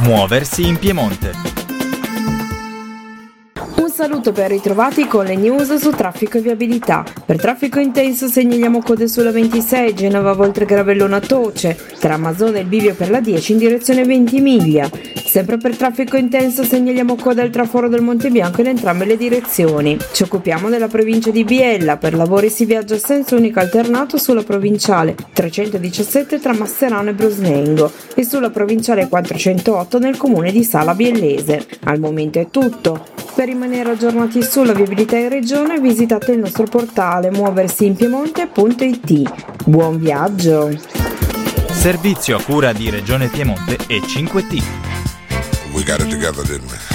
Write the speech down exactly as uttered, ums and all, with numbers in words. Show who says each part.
Speaker 1: Muoversi in Piemonte.
Speaker 2: Un saluto ben ritrovati con le news su traffico e viabilità. Per traffico intenso segnaliamo code sulla ventisei, Genova Voltregravellona Toce, tra Masone e il bivio per la dieci in direzione Ventimiglia. Sempre per traffico intenso segnaliamo coda al traforo del Monte Bianco in entrambe le direzioni. Ci occupiamo della provincia di Biella, per lavori si viaggia a senso unico alternato sulla provinciale trecentodiciassette tra Masserano e Brusnengo e sulla provinciale quattrocentotto nel comune di Sala Biellese. Al momento è tutto. Per rimanere aggiornati sulla viabilità in regione visitate il nostro portale muoversi in piemonte punto it. Buon viaggio!
Speaker 1: Servizio a cura di Regione Piemonte e cinque T.
Speaker 3: We got it together, didn't we?